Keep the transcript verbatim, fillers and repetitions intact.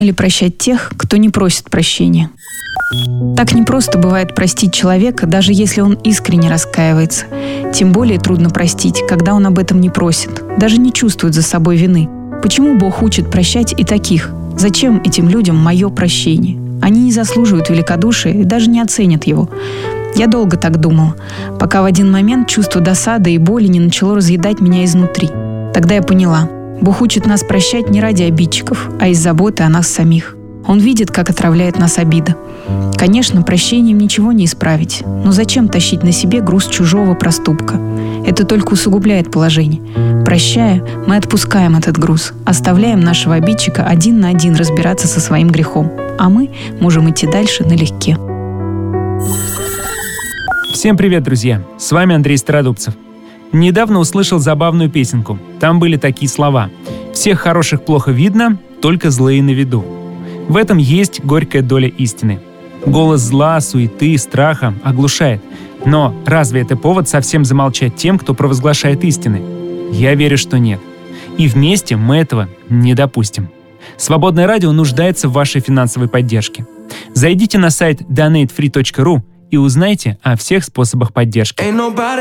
Или прощать тех, кто не просит прощения. Так непросто бывает простить человека, даже если он искренне раскаивается. Тем более трудно простить, когда он об этом не просит, даже не чувствует за собой вины. Почему Бог учит прощать и таких? Зачем этим людям мое прощение? Они не заслуживают великодушия и даже не оценят его. Я долго так думала, пока в один момент чувство досады и боли не начало разъедать меня изнутри. Тогда я поняла, Бог учит нас прощать не ради обидчиков, а из заботы о нас самих. Он видит, как отравляет нас обида. Конечно, прощением ничего не исправить, но зачем тащить на себе груз чужого проступка? Это только усугубляет положение. Прощая, мы отпускаем этот груз, оставляем нашего обидчика один на один разбираться со своим грехом, а мы можем идти дальше налегке. Всем привет, друзья! С вами Андрей Стародубцев. Недавно услышал забавную песенку. Там были такие слова: «Всех хороших плохо видно, только злые на виду». В этом есть горькая доля истины. Голос зла, суеты, страха оглушает. Но разве это повод совсем замолчать тем, кто провозглашает истины? Я верю, что нет. И вместе мы этого не допустим. Свободное радио нуждается в вашей финансовой поддержке. Зайдите на сайт донейт фри точка ру и узнайте о всех способах поддержки.